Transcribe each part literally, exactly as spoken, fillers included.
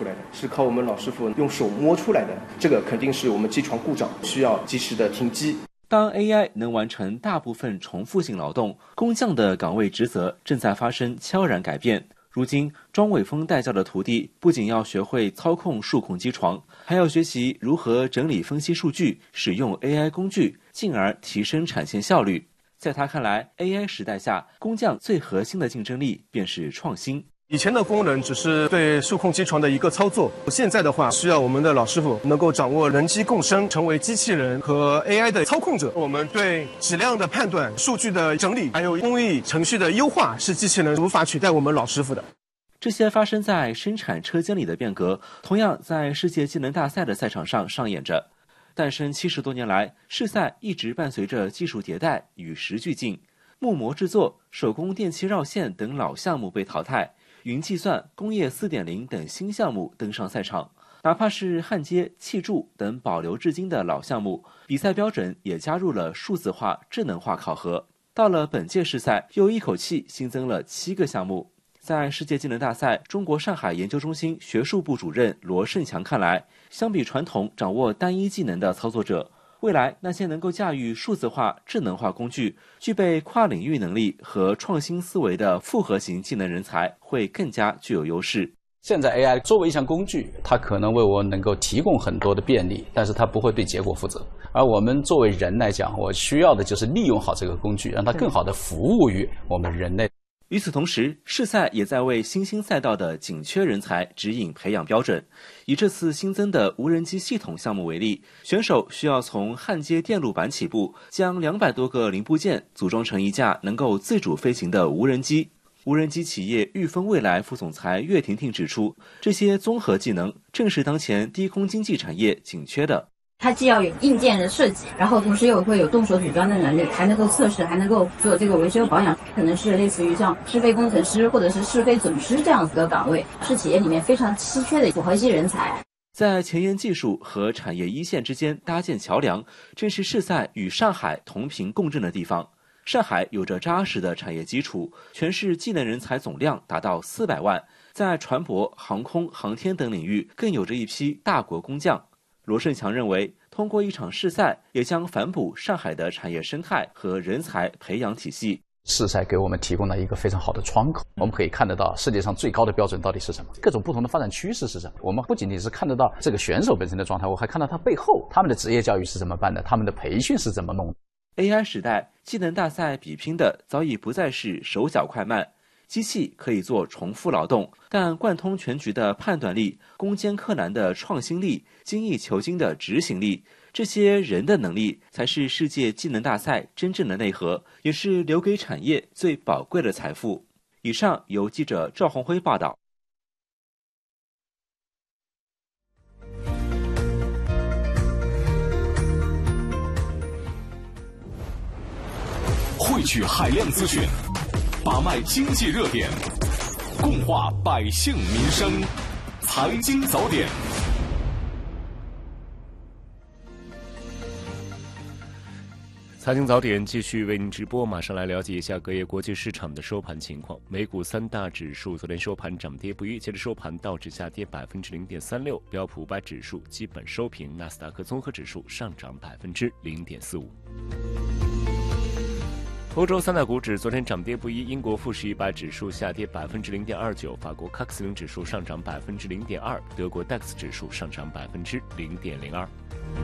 出来的，是靠我们老师傅用手摸出来的。这个肯定是我们机床故障，需要及时的停机。 当 A I 能完成大部分重复性劳动，工匠的岗位职责正在发生悄然改变。如今，庄伟峰带教的徒弟不仅要学会操控数控机床，还要学习如何整理分析数据，使用 A I 工具，进而提升产线效率。在他看来 ，A I 时代下，工匠最核心的竞争力便是创新。 以前的工人只是对数控机床的一个操作，现在的话需要我们的老师傅能够掌握人机共生，成为机器人和 A I 的操控者。我们对质量的判断、数据的整理，还有工艺程序的优化，是机器人无法取代我们老师傅的。 这些发生在生产车间里的变革，同样在世界技能大赛的赛场上上演着。诞生七十多年来，世赛一直伴随着技术迭代与时俱进，木模制作、手工电气绕线等老项目被淘汰。云计算、工业 四点零 等新项目登上赛场，哪怕是焊接、砌铸等保留至今的老项目，比赛标准也加入了数字化、智能化考核。到了本届世赛，又一口气新增了七个项目。在世界技能大赛中国上海研究中心学术部主任罗胜强看来，相比传统掌握单一技能的操作者，未来那些能够驾驭数字化、智能化工具、具备跨领域能力和创新思维的复合型技能人才会更加具有优势。 现在 A I 作为一项工具，它可能为我能够提供很多的便利，但是它不会对结果负责。而我们作为人来讲，我需要的就是利用好这个工具，让它更好的服务于我们人类。 与此同时，世赛也在为新兴赛道的紧缺人才指引培养标准。以这次新增的无人机系统项目为例，选手需要从焊接电路板起步，将两百多个零部件组装成一架能够自主飞行的无人机。无人机企业裕丰未来副总裁岳婷婷指出，这些综合技能正是当前低空经济产业紧缺的。 它既要有硬件的设计，然后同时又会有动手组装的能力，还能够测试，还能够做这个维修保养，可能是类似于像试飞工程师或者是试飞总师这样子的岗位，是企业里面非常稀缺的复合型人才。 在前沿技术和产业一线之间搭建桥梁，正是世赛与上海同频共振的地方。上海有着扎实的产业基础，全市技能人才总量达到四百万，在船舶、航空、航天等领域更有着一批大国工匠。罗胜强认为，通过一场世赛，也将反哺上海的产业生态和人才培养体系。 世赛给我们提供了一个非常好的窗口，我们可以看得到世界上最高的标准到底是什么，各种不同的发展趋势是什么。我们不仅仅是看得到这个选手本身的状态，我还看到他背后他们的职业教育是怎么办的，他们的培训是怎么弄的。 A I 时代，技能大赛比拼的早已不再是手脚快慢。机器可以做重复劳动，但贯通全局的判断力、攻坚克难的创新力、精益求精的执行力，这些人的能力才是世界技能大赛真正的内核，也是留给产业最宝贵的财富。以上由记者赵宏辉报道。 汇聚海量资讯，把脉经济热点，共话百姓民生，财经早点。 财经早点继续为您直播，马上来了解一下隔夜国际市场的收盘情况。美股三大指数昨天收盘涨跌不一，截至收盘，道指下跌百分之零点三六，标普五百指数基本收平，纳斯达克综合指数上涨百分之零点四五。欧洲三大股指昨天涨跌不一，英国富时一百指数下跌百分之零点二九，法国 C A C 四零指数上涨百分之零点二，德国 D A X 指数上涨百分之零点零二。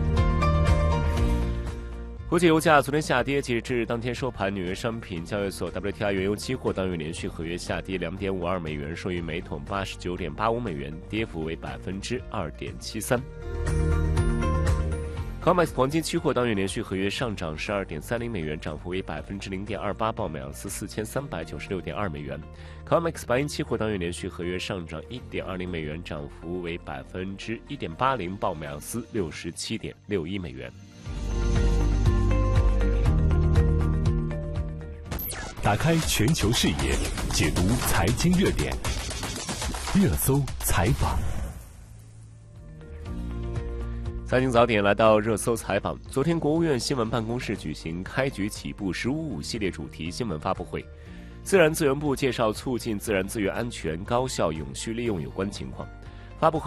国际油价昨天下跌，截至当天收盘，纽约商品交易所 W T I 原油期货当月连续合约下跌 两点五二美元，收于每桶 八十九点八五美元，跌幅为百分之二点七三。C O M E X 黄金期货当月连续合约上涨 十二点三零美元，涨幅为百分之零点二八，报每盎司四千三百九十六点二美元。C O M E X 白银期货当月连续合约上涨一点二零美元，涨幅为百分之一点八零，报每盎司六十七点六一美元。 打开全球视野，解读财经热点，热搜采访。 财经早点来到热搜采访。昨天，国务院新闻办公室举行开局起步“十五五”系列主题新闻发布会，自然资源部介绍促进自然资源安全、高效、永续利用有关情况。发布会